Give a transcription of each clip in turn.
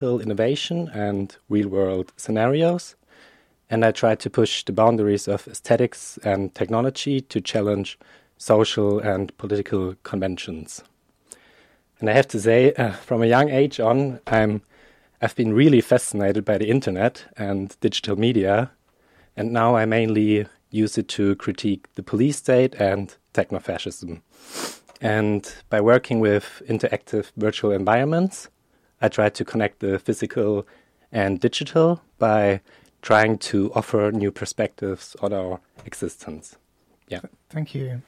innovation and real-world scenarios. And I try to push the boundaries of aesthetics and technology to challenge social and political conventions. And I have to say, from a young age on, I've been really fascinated by the internet and digital media, and now I mainly use it to critique the police state and technofascism. And by working with interactive virtual environments, I try to connect the physical and digital by trying to offer new perspectives on our existence. Yeah. Thank you.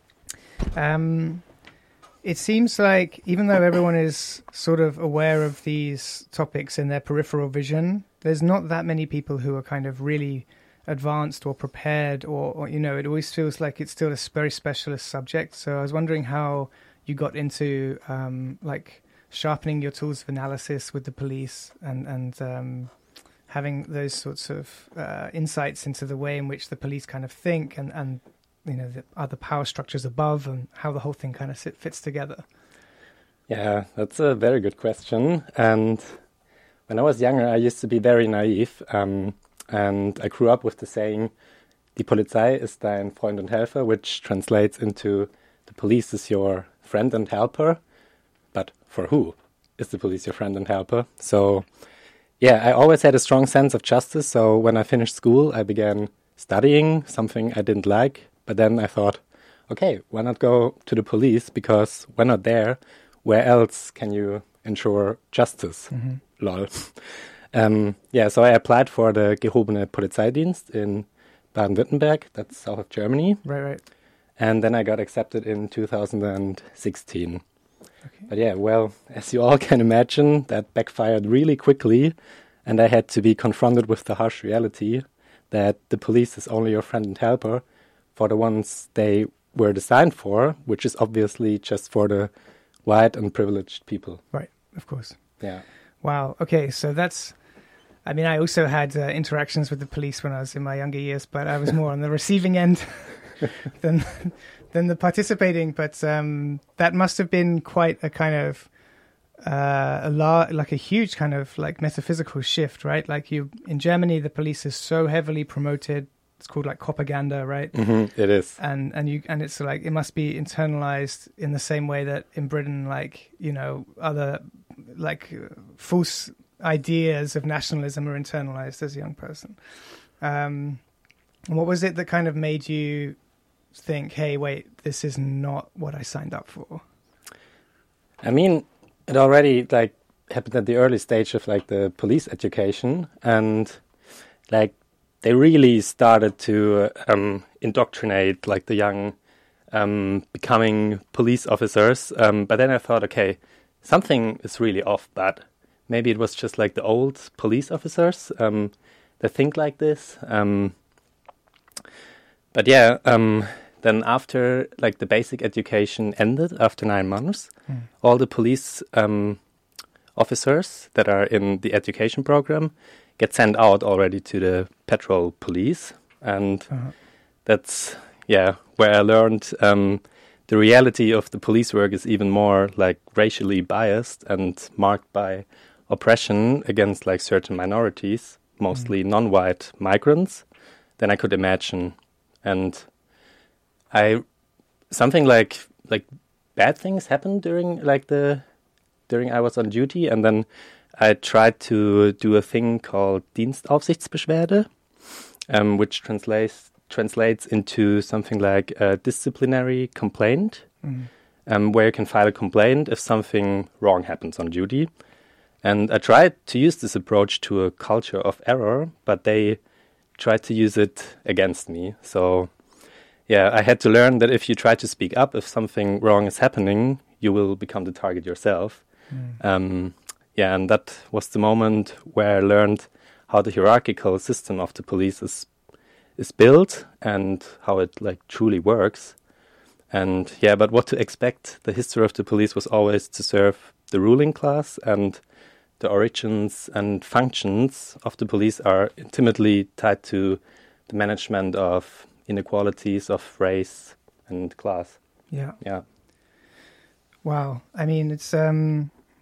It seems like even though everyone is sort of aware of these topics in their peripheral vision, there's not that many people who are kind of really advanced or prepared or it always feels like it's still a very specialist subject. So I was wondering how you got into sharpening your tools of analysis with the police and having those sorts of insights into the way in which the police kind of think and the other power structures above and how the whole thing kind of fits together. Yeah, that's a very good question. And when I was younger, I used to be very naive. And I grew up with the saying, Die Polizei ist dein Freund und Helfer, which translates into the police is your friend and helper. But for who is the police your friend and helper? So, yeah, I always had a strong sense of justice. So when I finished school, I began studying something I didn't like. But then I thought, okay, why not go to the police? Because when not there, where else can you ensure justice? Mm-hmm. Lol. So I applied for the Gehobene Polizeidienst in Baden-Württemberg, that's south of Germany. Right. And then I got accepted in 2016. Okay. But yeah, well, as you all can imagine, that backfired really quickly. And I had to be confronted with the harsh reality that the police is only your friend and helper for the ones they were designed for, which is obviously just for the white and privileged people. Right, of course. Yeah. Wow. Okay, so I also had interactions with the police when I was in my younger years, but I was more on the receiving end than the participating. But that must have been quite a kind of a huge kind of like metaphysical shift, right? Like in Germany, the police is so heavily promoted. It's called like propaganda, right? Mm-hmm, it is. And it's like it must be internalized in the same way that in Britain, other false ideas of nationalism are internalized as a young person. What was it that kind of made you think, hey, wait, this is not what I signed up for? I mean, it already happened at the early stage of the police education, and they really started to indoctrinate the young becoming police officers. But then I thought, okay, something is really off, but maybe it was just the old police officers that think like this. But yeah, then after the basic education ended after 9 months, all the police officers that are in the education program get sent out already to the patrol police. And that's, where I learned the reality of the police work is even more racially biased and marked by oppression against certain minorities, mostly non-white migrants, than I could imagine. And something like bad things happened during I was on duty, and then I tried to do a thing called Dienstaufsichtsbeschwerde, which translates into something like a disciplinary complaint, where you can file a complaint if something wrong happens on duty. And I tried to use this approach to a culture of error, but they tried to use it against me. So, I had to learn that if you try to speak up if something wrong is happening, you will become the target yourself. And that was the moment where I learned how the hierarchical system of the police is built and how it truly works. And but what to expect? The history of the police was always to serve the ruling class, and the origins and functions of the police are intimately tied to the management of inequalities of race and class. Yeah. Wow. I mean,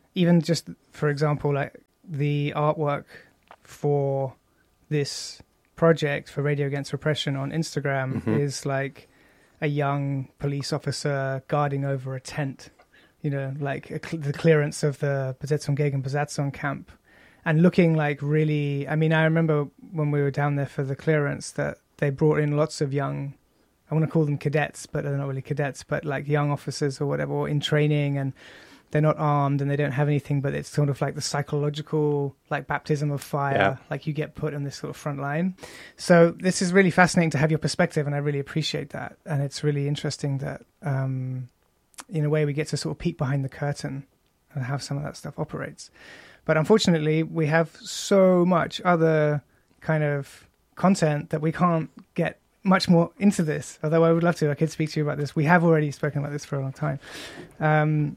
even just, for example, like the artwork for this project for Radio Against Repression on Instagram is like a young police officer guarding over a tent, you know, like the clearance of the Besetzung gegen Besatzung camp, and looking like really, I mean, I remember when we were down there for the clearance that they brought in lots of young, I want to call them cadets, but they're not really cadets, but like young officers or whatever, or in training, and they're not armed and they don't have anything, but it's sort of like the psychological, like baptism of fire, like you get put on this sort of front line. So this is really fascinating to have your perspective, and I really appreciate that. And it's really interesting that, in a way, we get to sort of peek behind the curtain and how some of that stuff operates. But unfortunately, we have so much other kind of content that we can't get much more into this, although I would love to. I could speak to you about this. We have already spoken about this for a long time.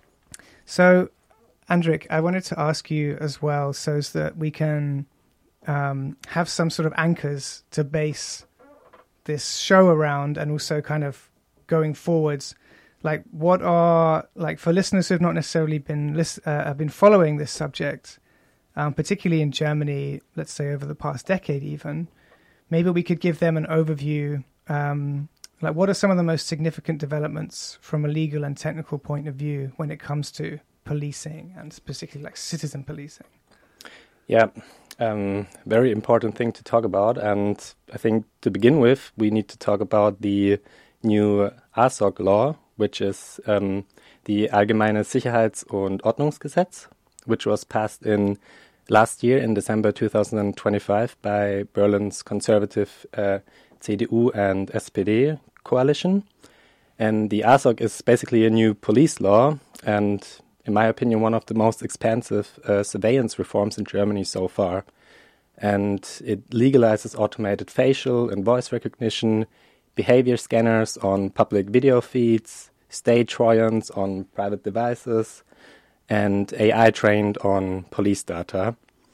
So, Andrik, I wanted to ask you as well, so that we can have some sort of anchors to base this show around, and also kind of going forwards, like what are, like for listeners who have not necessarily been following this subject, particularly in Germany, let's say over the past decade even, maybe we could give them an overview. Like, what are some of the most significant developments from a legal and technical point of view when it comes to policing, and particularly like citizen policing? Yeah, very important thing to talk about. And I think to begin with, we need to talk about the new ASOC law, which is the Allgemeine Sicherheits- und Ordnungsgesetz, which was passed in last year in December 2025 by Berlin's conservative CDU and SPD coalition. And the ASOC is basically a new police law, and in my opinion, one of the most expansive surveillance reforms in Germany so far. And it legalizes automated facial and voice recognition, behavior scanners on public video feeds, state Trojans on private devices, and AI trained on police data.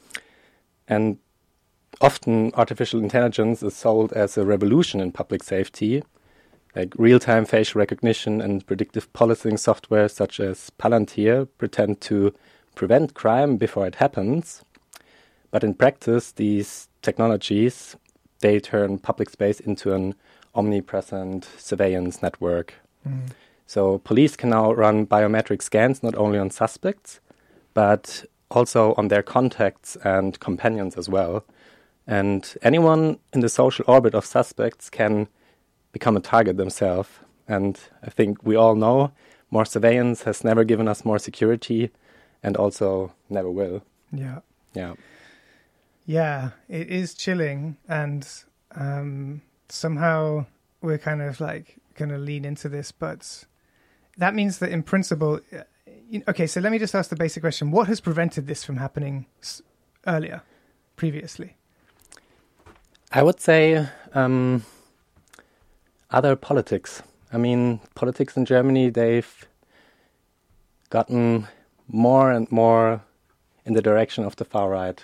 And often artificial intelligence is sold as a revolution in public safety, like real-time facial recognition and predictive policing software such as Palantir pretend to prevent crime before it happens. But in practice, these technologies, they turn public space into an omnipresent surveillance network. So police can now run biometric scans not only on suspects, but also on their contacts and companions as well. And anyone in the social orbit of suspects can become a target themselves. And I think we all know more surveillance has never given us more security, and also never will. Yeah. Yeah. Yeah, it is chilling, and somehow we're kind of like going to lean into this, but that means that in principle, okay, so let me just ask the basic question. What has prevented this from happening previously? I would say other politics. I mean, politics in Germany, they've gotten more and more in the direction of the far right.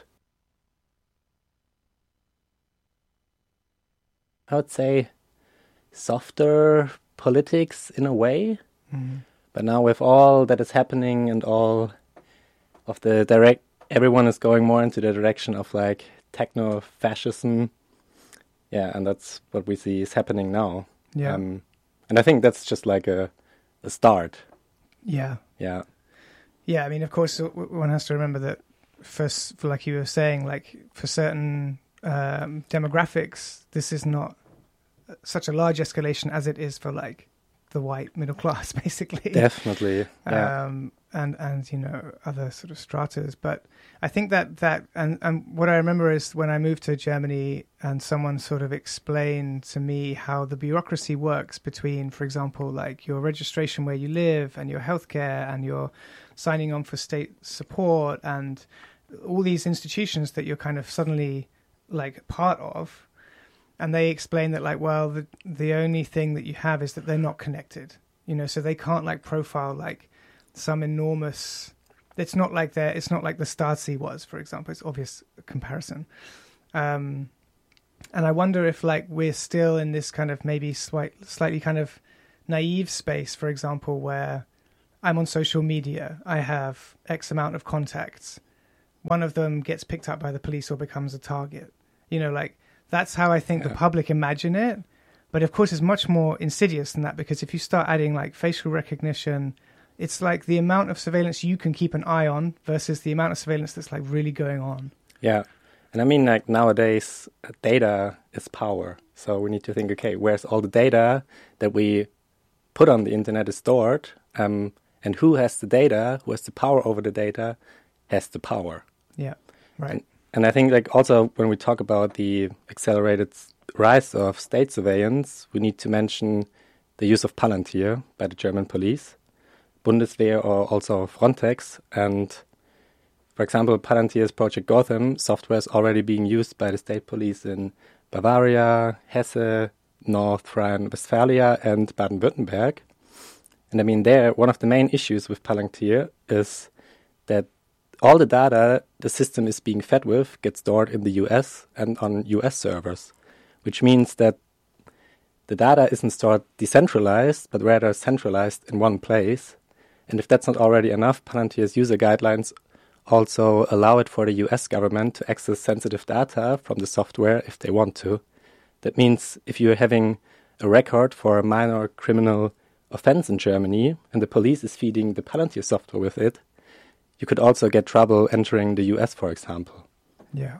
I would say softer politics in a way. But now with all that is happening and all of the everyone is going more into the direction of like techno-fascism. Yeah, and that's what we see is happening now. Yeah. And I think that's just like a start. Yeah. Yeah. Yeah, I mean, of course, one has to remember that for like you were saying, like for certain demographics, this is not such a large escalation as it is for like the white middle class, basically. Definitely. Yeah. And you know, other sort of stratas. But I think that and what I remember is when I moved to Germany and someone sort of explained to me how the bureaucracy works between, for example, like your registration where you live and your healthcare and your signing on for state support and all these institutions that you're kind of suddenly like part of. And they explain that, like, well, the only thing that you have is that they're not connected, you know, so they can't like profile like some enormous. It's not like the Stasi was, for example. It's obvious comparison, and I wonder if like we're still in this kind of maybe slightly kind of naive space, for example, where I'm on social media, I have X amount of contacts, one of them gets picked up by the police or becomes a target. You know, like that's how I think the public imagine it. But of course, it's much more insidious than that, because if you start adding like facial recognition, it's like the amount of surveillance you can keep an eye on versus the amount of surveillance that's like really going on. Yeah. And I mean, like nowadays, data is power. So we need to think, okay, where's all the data that we put on the internet is stored? And who has the data, who has the power over the data, has the power. Yeah, right. And I think like also when we talk about the accelerated rise of state surveillance, we need to mention the use of Palantir by the German police, Bundeswehr, or also Frontex. And for example, Palantir's Project Gotham software is already being used by the state police in Bavaria, Hesse, North Rhine-Westphalia, and Baden-Württemberg. And I mean, there, one of the main issues with Palantir is that all the data the system is being fed with gets stored in the US and on US servers, which means that the data isn't stored decentralized, but rather centralized in one place. And if that's not already enough, Palantir's user guidelines also allow it for the US government to access sensitive data from the software if they want to. That means if you're having a record for a minor criminal offense in Germany and the police is feeding the Palantir software with it, you could also get trouble entering the US, for example. Yeah.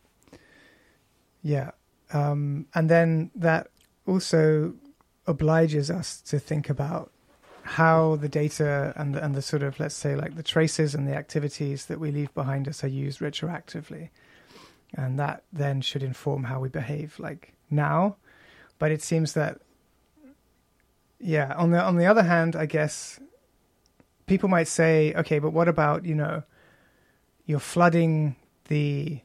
Yeah. And then that also obliges us to think about how the data and the sort of, let's say, like the traces and the activities that we leave behind us are used retroactively. And that then should inform how we behave like now. But it seems that, yeah, on the other hand, I guess people might say, okay, but what about, you know, you're flooding this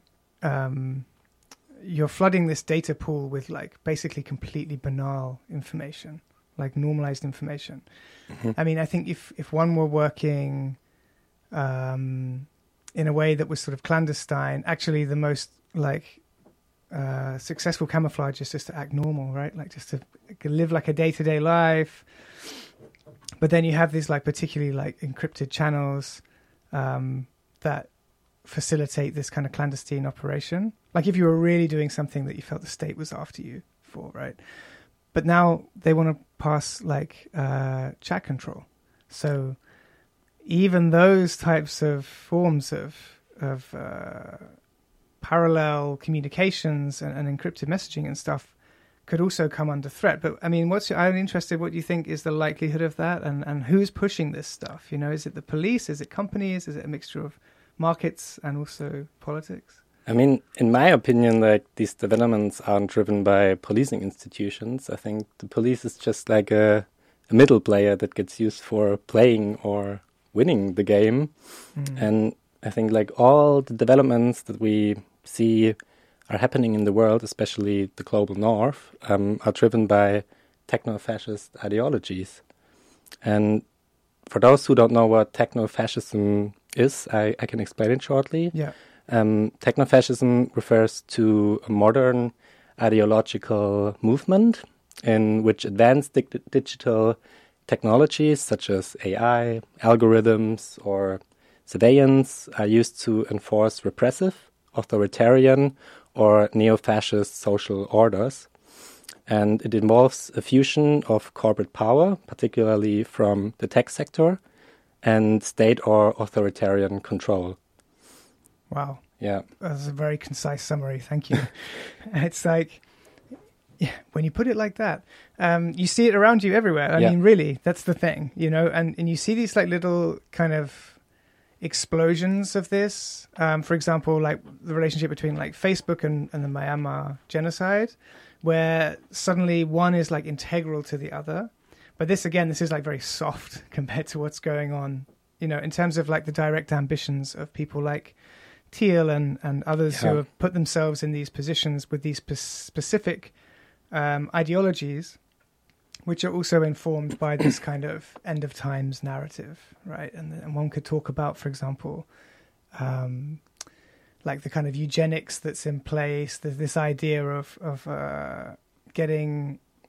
data pool with like basically completely banal information, like normalized information. Mm-hmm. I mean, I think if one were working in a way that was sort of clandestine, actually the most like successful camouflage is just to act normal, right? Like just to live like a day-to-day life. But then you have these like particularly like encrypted channels that facilitate this kind of clandestine operation. Like if you were really doing something that you felt the state was after you for, right? But now they want to pass like chat control. So even those types of forms of parallel communications and encrypted messaging and stuff could also come under threat. But I mean, I'm interested, what do you think is the likelihood of that, and who's pushing this stuff? You know, is it the police? Is it companies? Is it a mixture of markets and also politics? I mean, in my opinion, like these developments aren't driven by policing institutions. I think the police is just like a middle player that gets used for playing or winning the game. And I think like all the developments that we see are happening in the world, especially the global north, are driven by techno-fascist ideologies. And for those who don't know what techno-fascism is, I can explain it shortly. Yeah. Techno-fascism refers to a modern ideological movement in which advanced digital technologies such as AI, algorithms, or surveillance are used to enforce repressive, authoritarian, or neo-fascist social orders. And it involves a fusion of corporate power, particularly from the tech sector, and state or authoritarian control. Wow. Yeah. That's a very concise summary. Thank you. It's like, yeah, when you put it like that, you see it around you everywhere. I mean, really, that's the thing, you know, and you see these like little kind of explosions of this. For example, like the relationship between like Facebook and the Myanmar genocide, where suddenly one is like integral to the other. But this is like very soft compared to what's going on, you know, in terms of like the direct ambitions of people like Thiel and others who have put themselves in these positions with these specific ideologies, which are also informed by this kind of end of times narrative, right? And one could talk about, for example, like the kind of eugenics that's in place, this idea of getting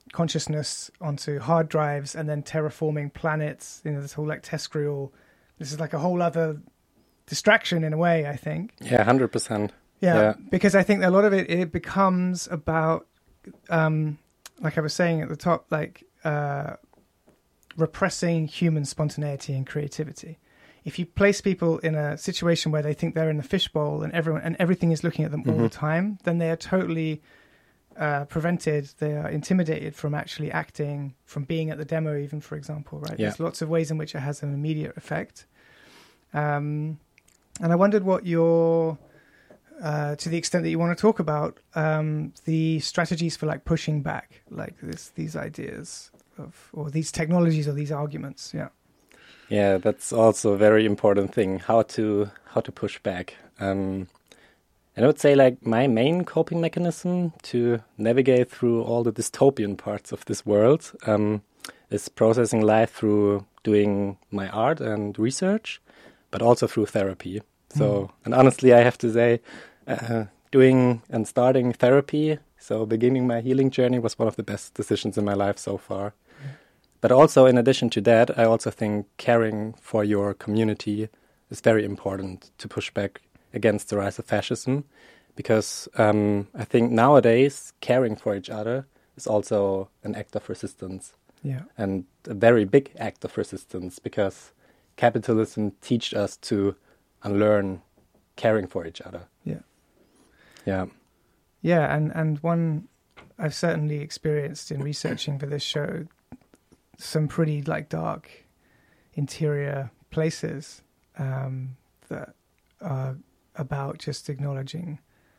consciousness onto hard drives and then terraforming planets, this whole like TESCREAL. This is like a whole other distraction in a way, I think. Yeah, 100%. Yeah, because I think a lot of it becomes about, like I was saying at the top, like repressing human spontaneity and creativity. If you place people in a situation where they think they're in the fishbowl and everything is looking at them all the time, then they are totally prevented. They are intimidated from actually acting, from being at the demo, even, for example. Right? Yeah. There's lots of ways in which it has an immediate effect. And I wondered what your, to the extent that you want to talk about the strategies for like pushing back, like these ideas or these technologies or these arguments. Yeah. Yeah, that's also a very important thing, how to push back. And I would say like my main coping mechanism to navigate through all the dystopian parts of this world is processing life through doing my art and research, but also through therapy. So, and honestly, I have to say, doing and starting therapy, so beginning my healing journey was one of the best decisions in my life so far. But also, in addition to that, I also think caring for your community is very important to push back against the rise of fascism, because I think nowadays caring for each other is also an act of resistance. Yeah. And a very big act of resistance, because capitalism teaches us to unlearn caring for each other. Yeah. Yeah. Yeah, and one I've certainly experienced in researching for this show, some pretty like dark interior places that are about just acknowledging,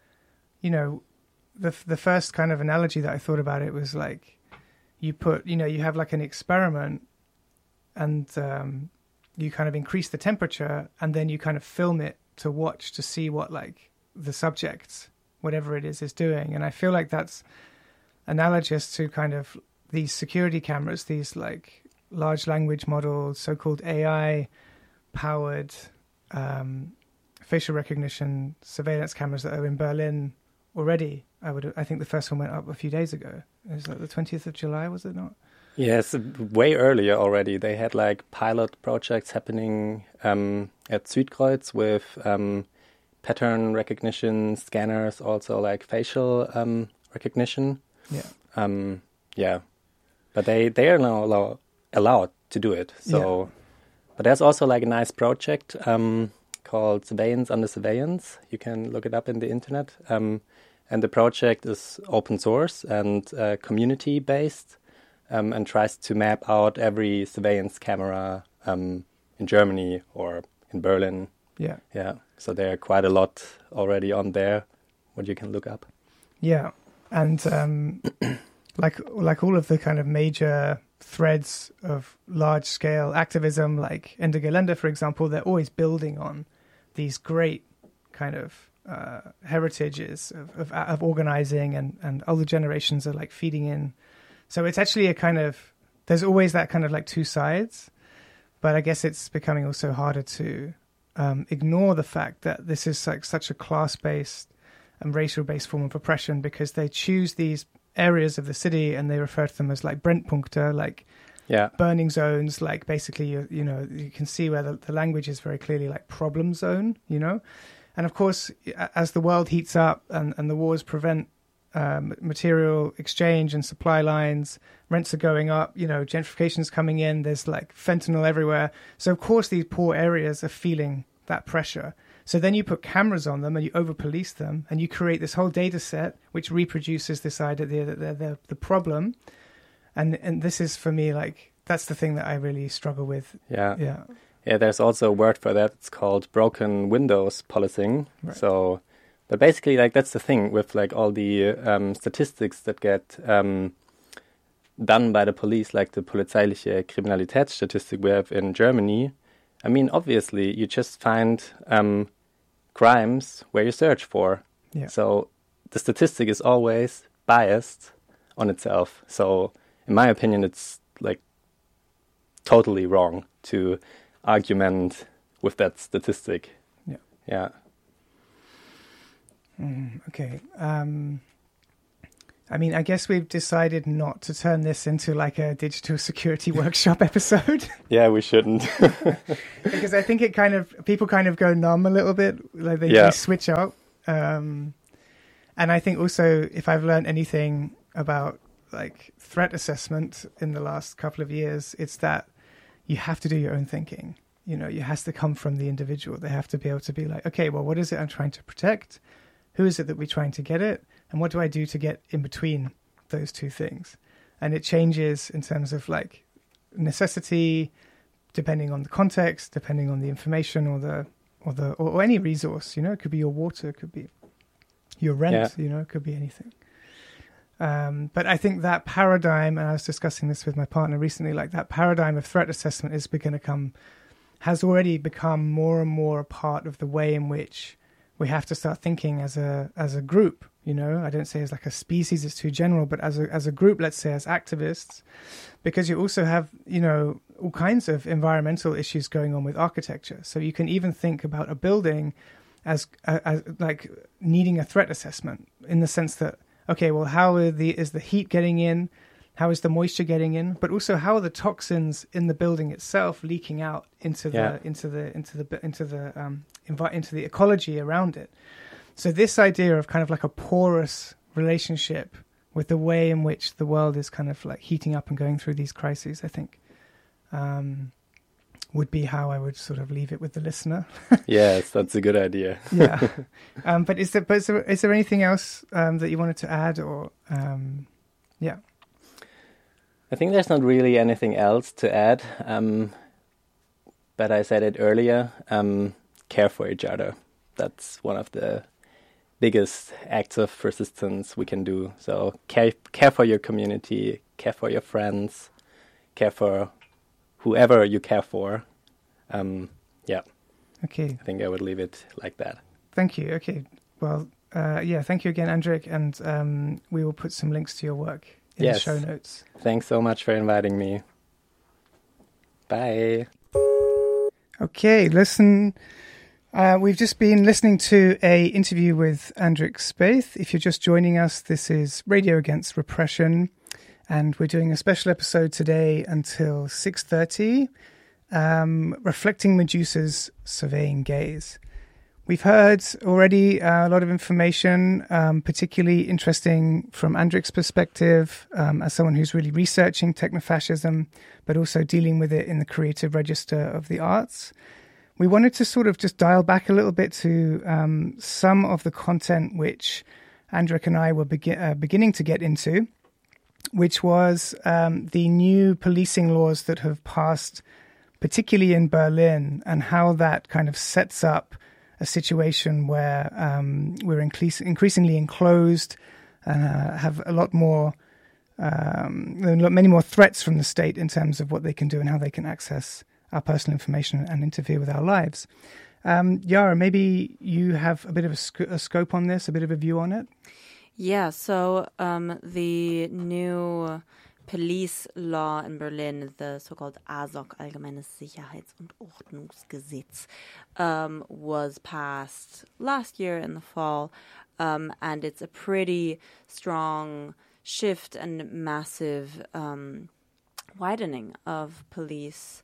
the first kind of analogy that I thought about it was like you have like an experiment and you kind of increase the temperature and then you kind of film it to watch to see what like the subject, whatever it is doing. And I feel like that's analogous to kind of these security cameras, these like large language models, so-called AI-powered facial recognition surveillance cameras that are in Berlin already. I think the first one went up a few days ago. Is that the 20th of July, was it not? Yes, way earlier already. They had like pilot projects happening at Südkreuz with pattern recognition scanners, also like facial recognition. Yeah. Yeah. But they are now allowed to do it. So, but there's also like a nice project called Surveillance Under Surveillance. You can look it up in the internet. And the project is open source and community based, and tries to map out every surveillance camera in Germany or in Berlin. Yeah. Yeah. So there are quite a lot already on there, what you can look up. Yeah, and like all of the kind of major threads of large-scale activism, like Ende Gelände, for example, they're always building on these great kind of heritages of organizing, and older generations are like feeding in. So it's actually a kind of, there's always that kind of like two sides, but I guess it's becoming also harder to ignore the fact that this is like such a class-based and racial-based form of oppression, because they choose these areas of the city and they refer to them as like Brennpunkte, like burning zones, like basically you can see where the language is very clearly like problem zone, and of course as the world heats up and the wars prevent material exchange and supply lines, rents are going up, gentrification's coming in, there's like fentanyl everywhere, so of course these poor areas are feeling that pressure. So then you put cameras on them and you over-police them and you create this whole data set which reproduces this idea that they're the problem. And this is, for me, like, that's the thing that I really struggle with. Yeah, there's also a word for that. It's called broken windows policing. Right. So, but basically, like, that's the thing with, like, all the statistics that get done by the police, like the polizeiliche Kriminalitätsstatistik we have in Germany. I mean, obviously, you just find crimes where you search for. Yeah. So the statistic is always biased on itself. So in my opinion, it's like totally wrong to argument with that statistic. Yeah. Okay. I mean, I guess we've decided not to turn this into like a digital security workshop episode. Yeah, we shouldn't. Because I think people kind of go numb a little bit, like they switch out. And I think also, if I've learned anything about like threat assessment in the last couple of years, it's that you have to do your own thinking. You know, it has to come from the individual. They have to be able to be like, okay, well, what is it I'm trying to protect? Who is it that we're trying to get it? And what do I do to get in between those two things? And it changes in terms of like necessity, depending on the context, depending on the information or any resource. You know, it could be your water, it could be your rent. You know, it could be anything. But I think that paradigm, and I was discussing this with my partner recently, like that paradigm of threat assessment has already become more and more a part of the way in which we have to start thinking as a group. You know, I don't say as like a species, it's too general, but as a group, let's say as activists, because you also have, you know, all kinds of environmental issues going on with architecture. So you can even think about a building as like needing a threat assessment in the sense that, okay, well, how is the heat getting in? How is the moisture getting in? But also, how are the toxins in the building itself leaking out into the ecology around it? So this idea of kind of like a porous relationship with the way in which the world is kind of like heating up and going through these crises, I think, would be how I would sort of leave it with the listener. Yes, that's a good idea. Yeah. But is there anything else that you wanted to add or, yeah? I think there's not really anything else to add. But I said it earlier, care for each other. That's one of the biggest acts of resistance we can do. So care for your community, care for your friends, care for whoever you care for. Yeah. Okay. I think I would leave it like that. Thank you. Okay. Well, thank you again, Andrik. And we will put some links to your work in the show notes. Thanks so much for inviting me. Bye. Okay, listen. We've just been listening to an interview with Andrik Spaeth. If you're just joining us, this is Radio Against Repression, and we're doing a special episode today until 6:30, reflecting Medusa's surveying gaze. We've heard already a lot of information, particularly interesting from Andrik's perspective, as someone who's really researching technofascism, but also dealing with it in the creative register of the arts. We wanted to sort of just dial back a little bit to some of the content which Andrik and I were beginning to get into, which was the new policing laws that have passed, particularly in Berlin, and how that kind of sets up a situation where we're increasingly enclosed and have a lot more, many more threats from the state in terms of what they can do and how they can access our personal information and interfere with our lives. Yara, maybe you have a bit of a scope on this, a bit of a view on it? Yeah, so the new police law in Berlin, the so-called ASOG, Allgemeines Sicherheits- und Ordnungsgesetz, was passed last year in the fall, and it's a pretty strong shift and massive widening of police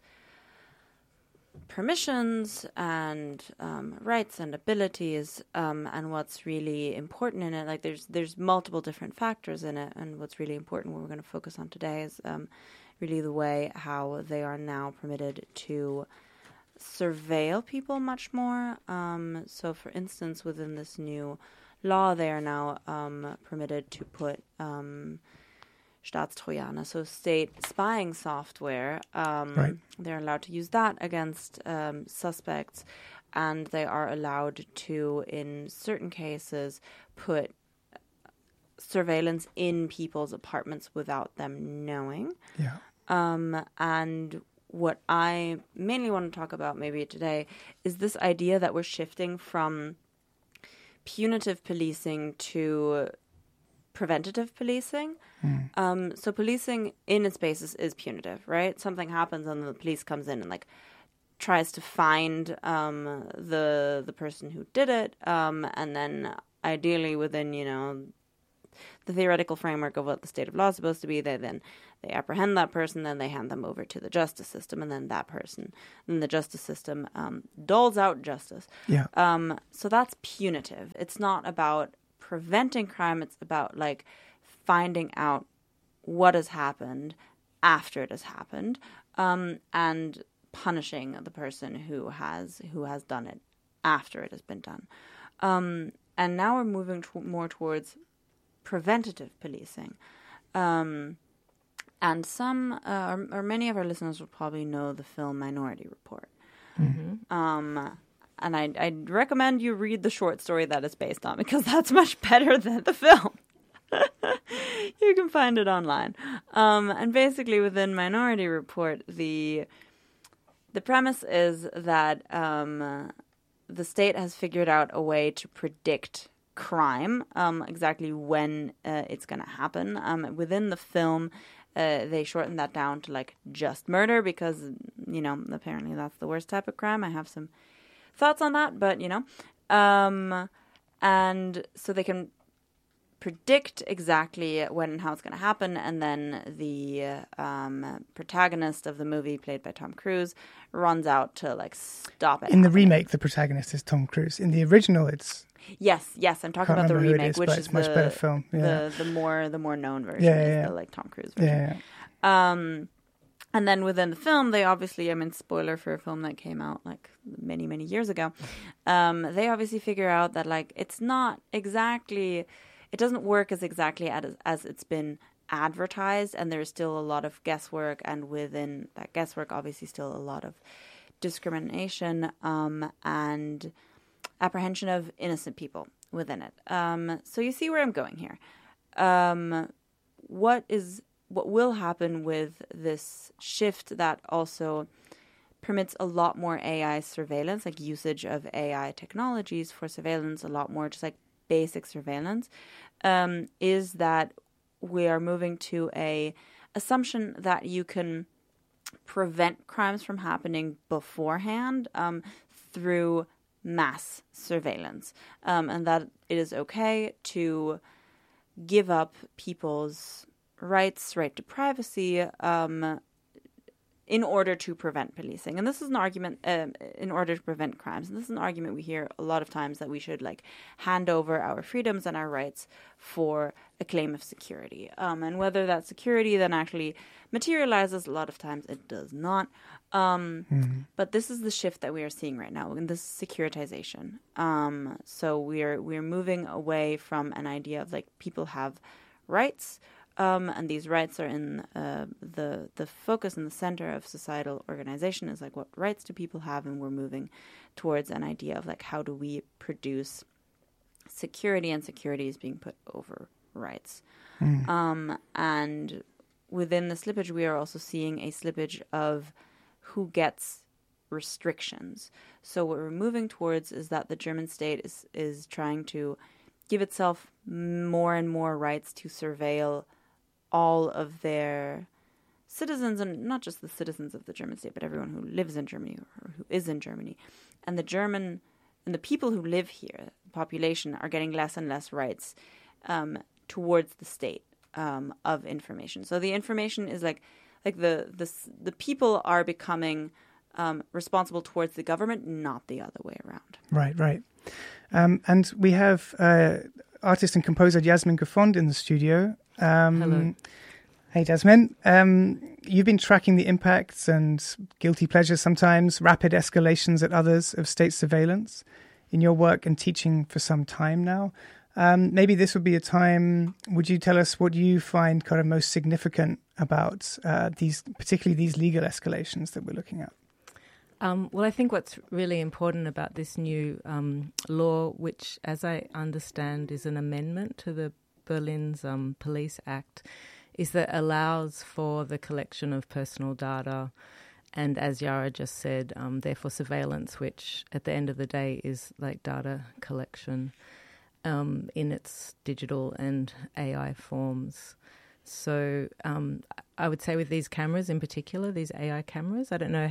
permissions and rights and abilities, and what's really important in it, like there's multiple different factors in it, and what's really important, what we're going to focus on today, is really the way how they are now permitted to surveil people much more. So for instance, within this new law, they are now permitted to put Staatstrojaner, so state spying software. Right. They're allowed to use that against suspects, and they are allowed to, in certain cases, put surveillance in people's apartments without them knowing. Yeah. And what I mainly want to talk about maybe today is this idea that we're shifting from punitive policing to preventative policing. So policing in its basis is punitive, right? Something happens and the police comes in and like tries to find the person who did it, and then ideally within the theoretical framework of what the state of law is supposed to be. They apprehend that person, then they hand them over to the justice system, and then the justice system doles out justice. Yeah. So that's punitive. It's not about preventing crime. It's about like finding out what has happened after it has happened, and punishing the person who has done it after it has been done. And now we're moving more towards preventative policing. And some, or many of our listeners will probably know the film Minority Report. Mm-hmm. And I'd recommend you read the short story that it's based on, because that's much better than the film. You can find it online. And basically within Minority Report, the premise is that the state has figured out a way to predict crime, exactly when it's going to happen. Within the film, they shortened that down to like just murder because, apparently that's the worst type of crime. I have some thoughts on that, but, and so they can predict exactly when and how it's going to happen, and then the protagonist of the movie, played by Tom Cruise, runs out to like stop it. In the remake, the protagonist is Tom Cruise. In the original, it's yes. I'm talking about the remake, which is a much better film. Yeah. The more known version is the like Tom Cruise version. Yeah. And then within the film, they obviously, spoiler for a film that came out like many, many years ago, they obviously figure out that like it's not exactly. It doesn't work as exactly as it's been advertised, and there's still a lot of guesswork, and within that guesswork, obviously still a lot of discrimination and apprehension of innocent people within it. So you see where I'm going here. What will happen with this shift that also permits a lot more AI surveillance, like usage of AI technologies for surveillance, a lot more just like basic surveillance, is that we are moving to a assumption that you can prevent crimes from happening beforehand through mass surveillance, and that it is okay to give up people's right to privacy in order to prevent policing. And this is an argument in order to prevent crimes. And this is an argument we hear a lot of times, that we should like hand over our freedoms and our rights for a claim of security. And whether that security then actually materializes, a lot of times it does not. But this is the shift that we are seeing right now, and this is securitization. So we're moving away from an idea of like people have rights, and these rights are in the focus and the center of societal organization, is like what rights do people have, and we're moving towards an idea of like how do we produce security, and security is being put over rights. And within the slippage, we are also seeing a slippage of who gets restrictions. So what we're moving towards is that the German state is trying to give itself more and more rights to surveil all of their citizens, and not just the citizens of the German state, but everyone who lives in Germany or who is in Germany. And the people who live here, the population, are getting less and less rights towards the state of information. So the information is like the people are becoming responsible towards the government, not the other way around. Right. And we have artist and composer Jasmine Gefonde in the studio. Hello. Hey, Jasmine. You've been tracking the impacts and guilty pleasures sometimes, rapid escalations at others of state surveillance in your work and teaching for some time now. Maybe this would be a time, would you tell us what you find kind of most significant about particularly these legal escalations that we're looking at? Well, I think what's really important about this new law, which, as I understand, is an amendment to the Berlin's Police Act, is that allows for the collection of personal data and, as Yara just said, therefore surveillance, which at the end of the day is like data collection in its digital and AI forms. So I would say with these cameras in particular, these AI cameras, I don't know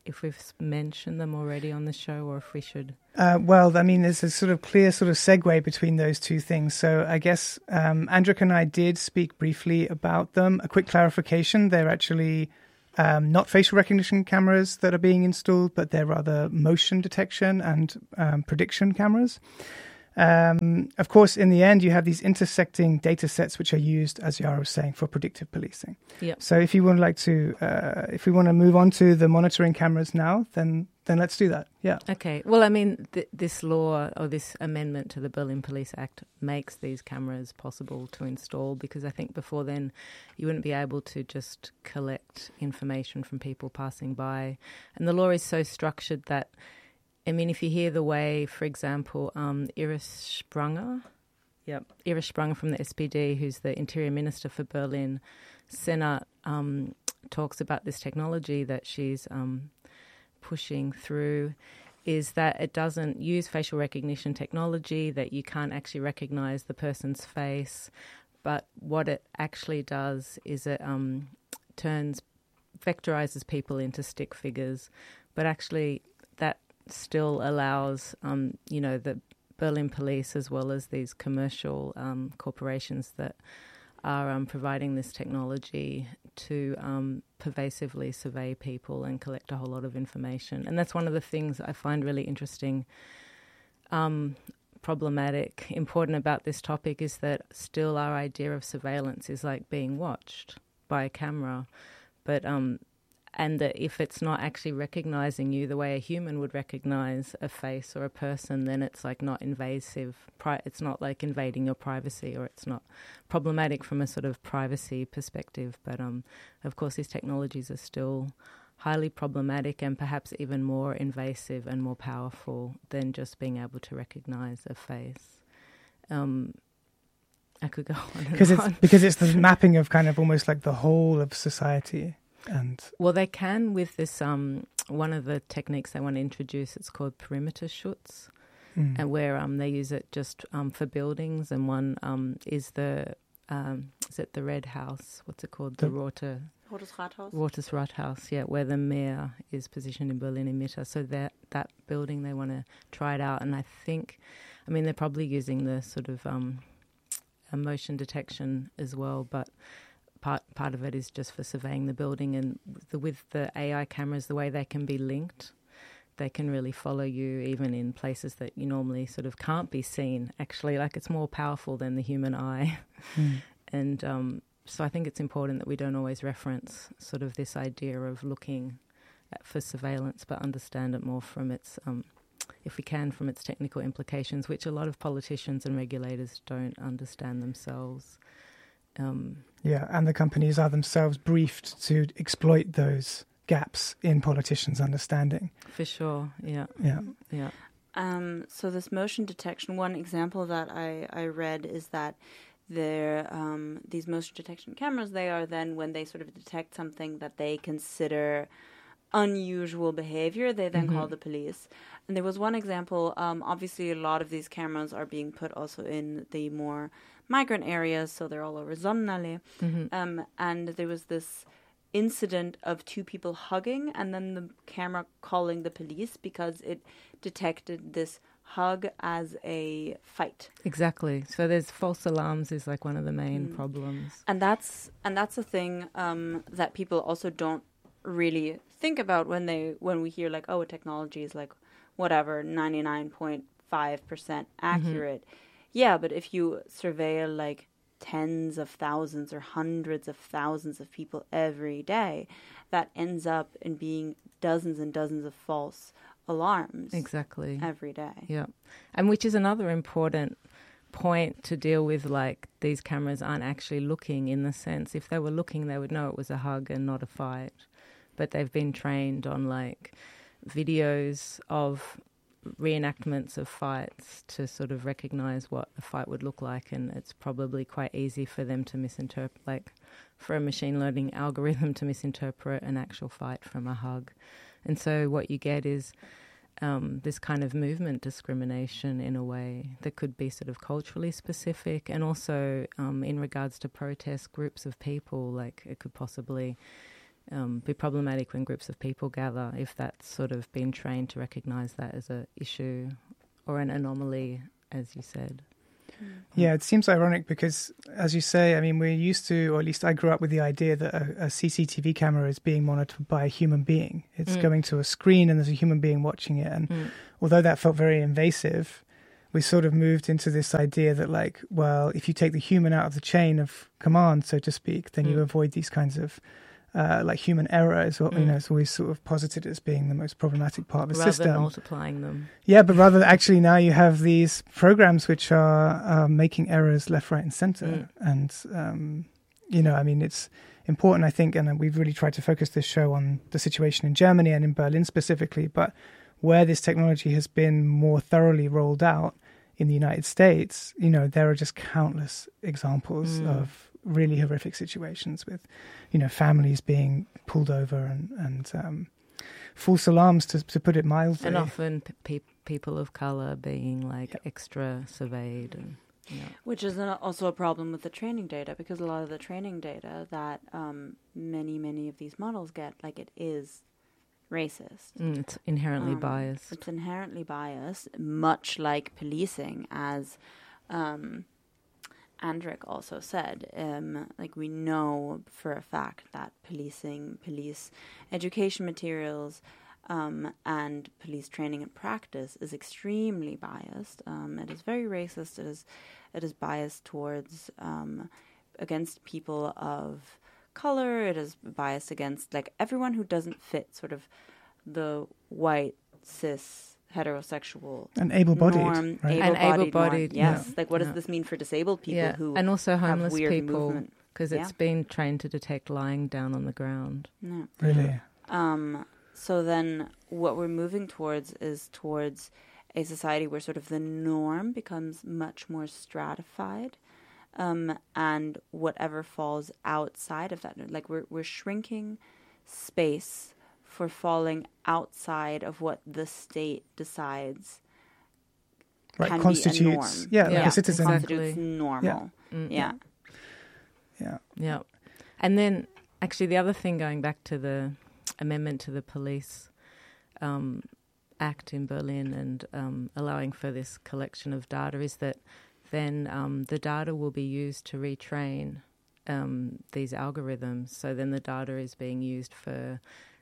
if we've mentioned them already on the show, or if we should. Well, I mean, there's a sort of clear sort of segue between those two things. So I guess Andrik and I did speak briefly about them. A quick clarification: they're actually not facial recognition cameras that are being installed, but they're rather motion detection and prediction cameras. Of course, in the end, you have these intersecting data sets which are used, as Yara was saying, for predictive policing. Yep. So if you would like to, if we want to move on to the monitoring cameras now, then let's do that. Yeah. Okay. Well, I mean, this law or this amendment to the Berlin Police Act makes these cameras possible to install, because I think before then you wouldn't be able to just collect information from people passing by. And the law is so structured that, I mean, if you hear the way, for example, Iris Spranger from the SPD, who's the Interior Minister for Berlin, Senat, talks about this technology that she's pushing through, is that it doesn't use facial recognition technology, that you can't actually recognize the person's face, but what it actually does is it vectorizes people into stick figures, but actually that still allows, the Berlin police, as well as these commercial corporations that are providing this technology, to pervasively survey people and collect a whole lot of information. And that's one of the things I find really interesting, problematic, important about this topic, is that still our idea of surveillance is like being watched by a camera, but and that if it's not actually recognizing you the way a human would recognize a face or a person, then it's like not invasive. It's not like invading your privacy, or it's not problematic from a sort of privacy perspective. But of course, these technologies are still highly problematic and perhaps even more invasive and more powerful than just being able to recognize a face. I could go on and on. Because it's the mapping of kind of almost like the whole of society. Well, they can with this, one of the techniques they want to introduce, it's called perimeter schutz, and where they use it just for buildings, and one is the, is it the Red House? What's it called? The Rotes Rathaus, yeah, where the mayor is positioned in Berlin in Mitte. So that building, they want to try it out, and I think, I mean, they're probably using the sort of motion detection as well, but part of it is just for surveying the building. And with the AI cameras, the way they can be linked, they can really follow you even in places that you normally sort of can't be seen. Actually, like, it's more powerful than the human eye. And so I think it's important that we don't always reference sort of this idea of looking for surveillance, but understand it more from its, if we can, from its technical implications, which a lot of politicians and regulators don't understand themselves. Yeah, and the companies are themselves briefed to exploit those gaps in politicians' understanding. For sure, yeah. So this motion detection, one example that I read is that these motion detection cameras, they are then, when they sort of detect something that they consider unusual behavior, they then call the police. And there was one example, obviously a lot of these cameras are being put also in the more migrant areas, so they're all over Sonnenallee. And there was this incident of two people hugging, and then the camera calling the police because it detected this hug as a fight. Exactly. So there's false alarms is like one of the main problems. And that's a thing that people also don't really think about when we hear like, oh, a technology is like whatever 99.5% accurate. Yeah, but if you surveil like tens of thousands or hundreds of thousands of people every day, that ends up in being dozens and dozens of false alarms. Exactly. Every day. Yeah. And which is another important point to deal with, like, these cameras aren't actually looking, in the sense, if they were looking, they would know it was a hug and not a fight. But they've been trained on like videos of reenactments of fights to sort of recognize what a fight would look like, and it's probably quite easy for them to misinterpret, like for a machine learning algorithm to misinterpret an actual fight from a hug. And so what you get is this kind of movement discrimination in a way that could be sort of culturally specific, and also in regards to protest groups of people, like it could possibly be problematic when groups of people gather if that's sort of been trained to recognise that as an issue or an anomaly, as you said. Yeah, it seems ironic because, as you say, I mean, we're used to, or at least I grew up with the idea that a CCTV camera is being monitored by a human being. It's going to a screen and there's a human being watching it. And although that felt very invasive, we sort of moved into this idea that, like, well, if you take the human out of the chain of command, so to speak, then you avoid these kinds of like human error is what, you know, it's always sort of posited as being the most problematic part of the system. Rather than multiplying them. Yeah, but rather actually now you have these programs which are making errors left, right and center. And, you know, I mean, it's important, I think, and we've really tried to focus this show on the situation in Germany and in Berlin specifically, but where this technology has been more thoroughly rolled out in the United States, you know, there are just countless examples of really horrific situations with, you know, families being pulled over and false alarms, to put it mildly. And often people of colour being like extra surveyed. And, which is also a problem with the training data, because a lot of the training data that many of these models get, like, it is racist. It's inherently biased. It's inherently biased, much like policing, as Andrik also said. Like, we know for a fact that police education materials and police training and practice is extremely biased. It is very racist. It is biased towards against people of color. It is biased against, like, everyone who doesn't fit sort of the white cis heterosexual and able-bodied norm, right? able-bodied norm. Yes, like, what does this mean for disabled people who and also homeless have weird people, movement? because it's been trained to detect lying down on the ground. Really. So then what we're moving towards is towards a society where sort of the norm becomes much more stratified, and whatever falls outside of that, like, we're shrinking space for falling outside of what the state decides can constitutes, be a norm. like a citizen. Constitutes normal. Yeah. And then, actually, the other thing, going back to the amendment to the police act in Berlin and allowing for this collection of data, is that then the data will be used to retrain these algorithms. So then the data is being used for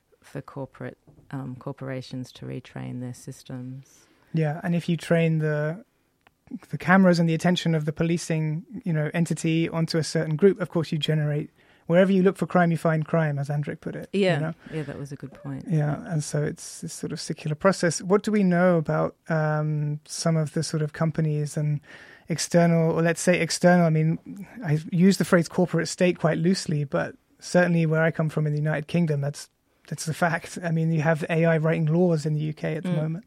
corporations to retrain their systems. Yeah, and if you train the cameras and the attention of the policing, you know, entity onto a certain group, of course you generate, wherever you look for crime, you find crime, as Andrik put it. Yeah, you know? Yeah, that was a good point. Yeah, and so it's this sort of circular process. What do we know about some of the sort of companies and external, or let's say external, I mean, I use the phrase corporate state quite loosely, but certainly where I come from in the United Kingdom, that's the fact. I mean, you have AI writing laws in the UK at the moment.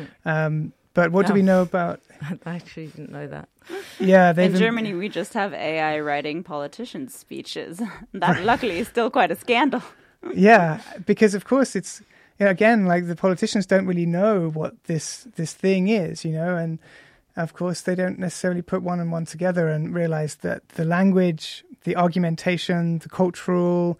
But what do we know about... I actually didn't know that. Yeah, in Germany, we just have AI writing politicians' speeches. That luckily is still quite a scandal. Yeah, because of course it's, you know, again, like, the politicians don't really know what this thing is, you know, and of course they don't necessarily put one and one together and realize that the language, the argumentation, the cultural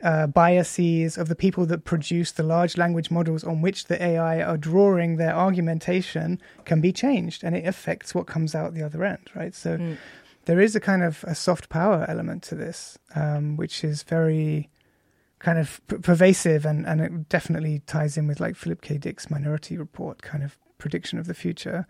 biases of the people that produce the large language models on which the AI are drawing their argumentation can be changed, and it affects what comes out the other end, right? So there is a kind of a soft power element to this, which is very kind of pervasive, and it definitely ties in with, like, Philip K. Dick's Minority Report kind of prediction of the future.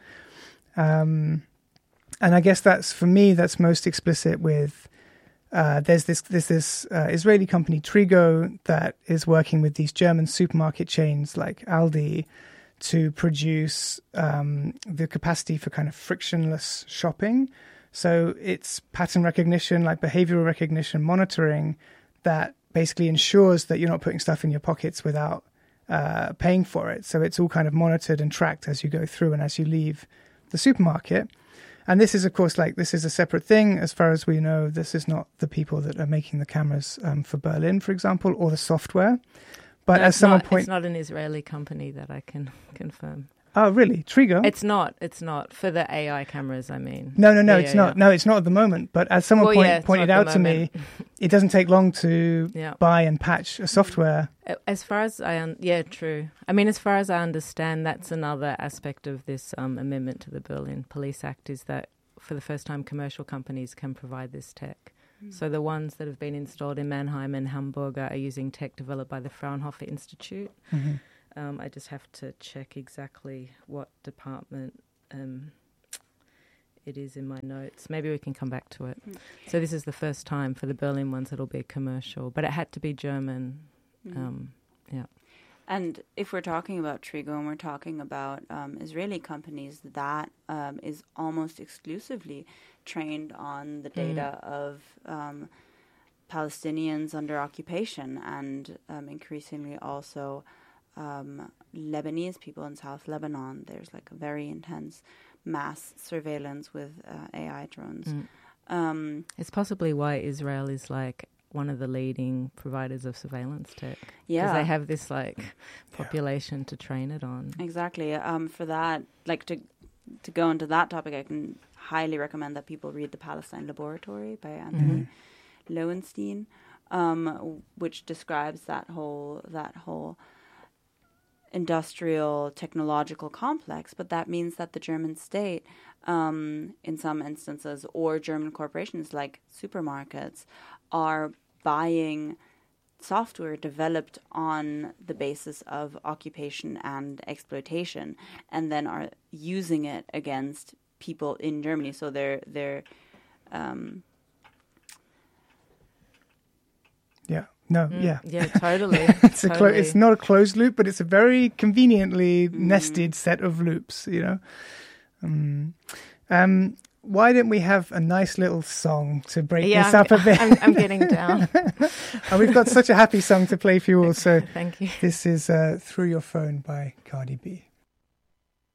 And I guess that's, for me, that's most explicit with there's this Israeli company Trigo that is working with these German supermarket chains like Aldi to produce the capacity for kind of frictionless shopping. So it's pattern recognition, like behavioral recognition monitoring, that basically ensures that you're not putting stuff in your pockets without paying for it. So it's all kind of monitored and tracked as you go through and as you leave the supermarket. And this is, of course, like, this is a separate thing. As far as we know, this is not the people that are making the cameras for Berlin, for example, or the software. But no, as someone pointed... It's not an Israeli company, that I can confirm. Oh, really? Trigo? It's not. It's not for the AI cameras. I mean, No, it's not. No, it's not at the moment. But as someone pointed out to me, it doesn't take long to buy and patch a software. As far as true. I mean, as far as I understand, that's another aspect of this amendment to the Berlin Police Act, is that for the first time, commercial companies can provide this tech. So the ones that have been installed in Mannheim and Hamburg are using tech developed by the Fraunhofer Institute. Mm-hmm. I just have to check exactly what department it is in my notes. Maybe we can come back to it. So this is the first time for the Berlin ones it'll be commercial, but it had to be German. And if we're talking about Trigo and we're talking about Israeli companies, that is almost exclusively trained on the data of Palestinians under occupation and increasingly also Lebanese people in South Lebanon. There's like a very intense mass surveillance with AI drones. It's possibly why Israel is like one of the leading providers of surveillance tech. Yeah. Because they have this like population to train it on. Exactly. For that, like to go into that topic, I can highly recommend that people read The Palestine Laboratory by Anthony Lowenstein, which describes that whole industrial technological complex. But that means that the German state, in some instances, or German corporations like supermarkets, are buying software developed on the basis of occupation and exploitation, and then are using it against people in Germany. So they're totally. It's not a closed loop, but it's a very conveniently nested set of loops, you know. Why don't we have a nice little song to break this up a bit? I'm getting down. And we've got such a happy song to play for you all. So thank you. This is Through Your Phone by Cardi B.